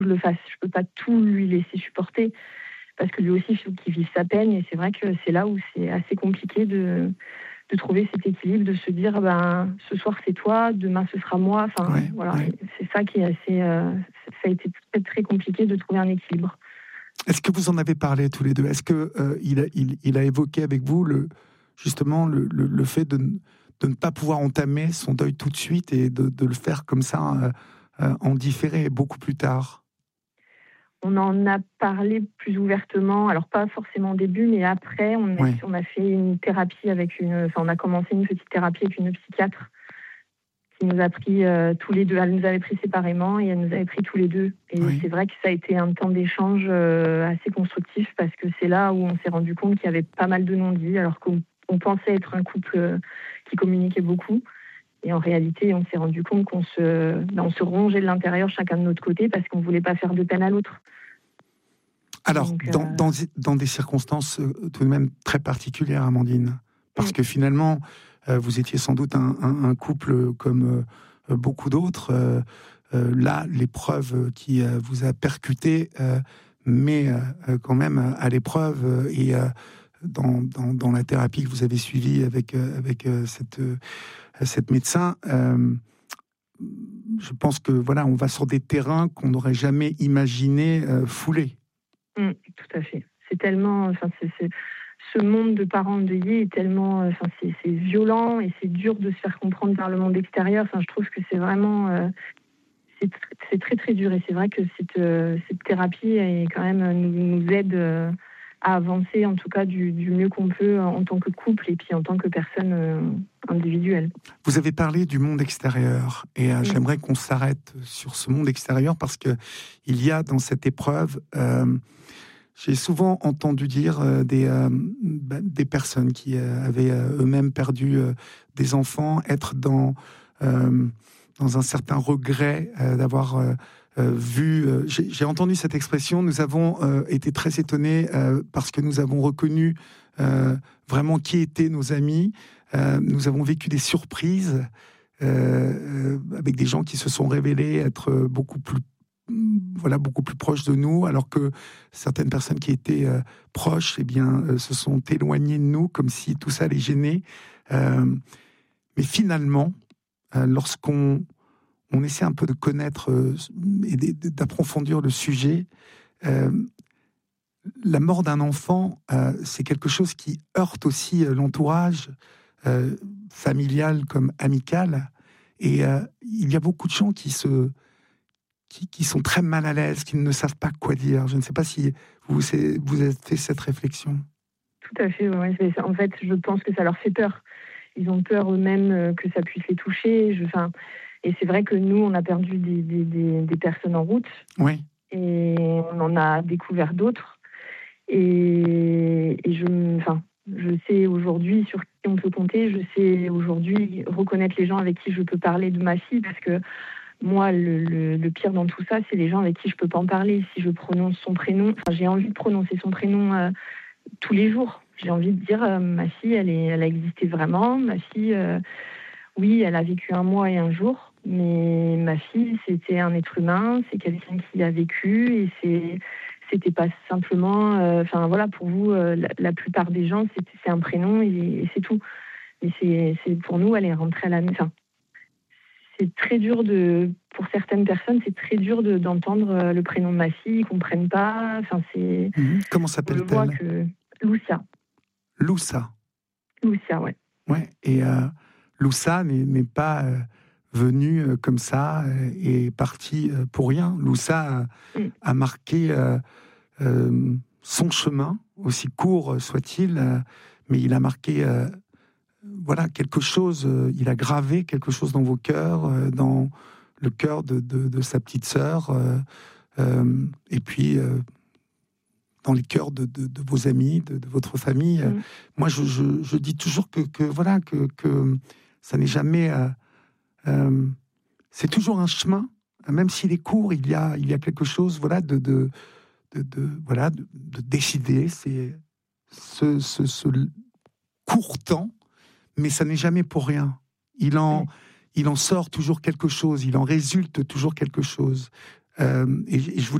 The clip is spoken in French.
je le fasse. Je peux pas tout lui laisser supporter parce que lui aussi, il faut qu'il vive sa peine. Et c'est vrai que c'est là où c'est assez compliqué de trouver cet équilibre, de se dire, ce soir c'est toi, demain ce sera moi. Enfin, voilà, c'est ça qui est assez. Ça a été très très compliqué de trouver un équilibre. Est-ce que vous en avez parlé tous les deux ? Est-ce que il a évoqué avec vous justement le fait de ne pas pouvoir entamer son deuil tout de suite et de le faire comme ça en différé beaucoup plus tard ? On en a parlé plus ouvertement, alors pas forcément au début, mais après, on a fait une thérapie on a commencé une petite thérapie avec une psychiatre qui nous a pris tous les deux. Elle nous avait pris séparément et elle nous avait pris tous les deux. Et c'est vrai que ça a été un temps d'échange assez constructif parce que c'est là où on s'est rendu compte qu'il y avait pas mal de non-dits, alors qu'on pensait être un couple qui communiquait beaucoup. Et en réalité, on s'est rendu compte qu'on se rongeait de l'intérieur chacun de notre côté parce qu'on ne voulait pas faire de peine à l'autre. Alors, dans des circonstances tout de même très particulières, Amandine, parce que finalement, vous étiez sans doute un couple comme beaucoup d'autres. Là, l'épreuve qui vous a percuté, mais quand même à l'épreuve et dans la thérapie que vous avez suivie avec cette médecin, je pense que voilà, on va sur des terrains qu'on n'aurait jamais imaginé fouler. Tout à fait. C'est tellement, ce monde de parents endeuillés est tellement, c'est violent et c'est dur de se faire comprendre par le monde extérieur. Je trouve que c'est vraiment, c'est très très dur et c'est vrai que cette thérapie quand même nous aide à avancer en tout cas du mieux qu'on peut en tant que couple et puis en tant que personne individuelle. Vous avez parlé du monde extérieur et j'aimerais qu'on s'arrête sur ce monde extérieur parce que il y a dans cette épreuve, j'ai souvent entendu dire des personnes qui avaient eux-mêmes perdu des enfants être dans un certain regret d'avoir vu. J'ai entendu cette expression. Nous avons été très étonnés parce que nous avons reconnu vraiment qui étaient nos amis. Nous avons vécu des surprises avec des gens qui se sont révélés être beaucoup plus proches de nous, alors que certaines personnes qui étaient proches, se sont éloignées de nous, comme si tout ça les gênait. Mais finalement, lorsqu'on essaie un peu de connaître et d'approfondir le sujet, la mort d'un enfant, c'est quelque chose qui heurte aussi l'entourage familial comme amical. Et il y a beaucoup de gens qui sont très mal à l'aise, qui ne savent pas quoi dire. Je ne sais pas si vous avez fait cette réflexion. Tout à fait, ouais. En fait, je pense que ça leur fait peur. Ils ont peur eux-mêmes que ça puisse les toucher. Et c'est vrai que nous, on a perdu des personnes en route. Oui. Et on en a découvert d'autres. Et je sais aujourd'hui sur qui on peut compter. Je sais aujourd'hui reconnaître les gens avec qui je peux parler de ma fille parce que moi, le pire dans tout ça, c'est les gens avec qui je peux pas en parler. Si je prononce son prénom, j'ai envie de prononcer son prénom tous les jours. J'ai envie de dire ma fille, elle a existé vraiment. Ma fille, oui, elle a vécu un mois et un jour, mais ma fille, c'était un être humain, c'est quelqu'un qui a vécu et c'était pas simplement, pour vous, la plupart des gens, c'est un prénom et c'est tout. Mais c'est pour nous, elle est rentrée à la maison. C'est très dur pour certaines personnes, c'est très dur d'entendre le prénom de ma fille, ils comprennent pas. Comment s'appelle-t-elle ? On voit que Lucia. Lucia, ouais. Ouais. Et Lucia n'est pas venue comme ça et partie pour rien. Lucia a marqué son chemin, aussi court soit-il, mais il a marqué quelque chose, il a gravé quelque chose dans vos cœurs, dans le cœur de sa petite sœur, et puis dans les cœurs de vos amis, de votre famille. Moi, je dis toujours que ça n'est jamais... c'est toujours un chemin, même s'il est court, il y a quelque chose de décider. C'est ce court temps, mais ça n'est jamais pour rien. Il en sort toujours quelque chose, il en résulte toujours quelque chose. et je voulais